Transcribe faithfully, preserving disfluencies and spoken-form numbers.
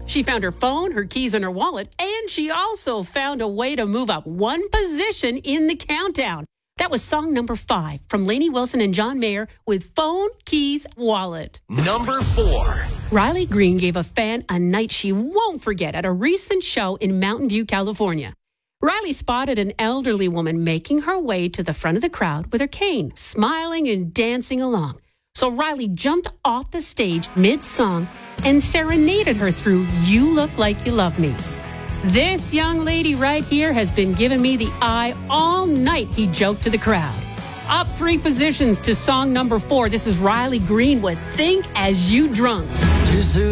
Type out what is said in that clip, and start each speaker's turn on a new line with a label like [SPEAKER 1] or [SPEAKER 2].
[SPEAKER 1] She found her phone, her keys, and her wallet, and she also found a way to move up one position in the countdown. That was song number five from Lainey Wilson and John Mayer with Phone, Keys, Wallet.
[SPEAKER 2] Number four.
[SPEAKER 1] Riley Green gave a fan a night she won't forget at a recent show in Mountain View, California. Riley spotted an elderly woman making her way to the front of the crowd with her cane, smiling and dancing along. So Riley jumped off the stage mid-song and serenaded her through You Look Like You Love Me. This young lady right here has been giving me the eye all night, he joked to the crowd. Up three positions to song number four. This is Riley Green with Think As You Drunk.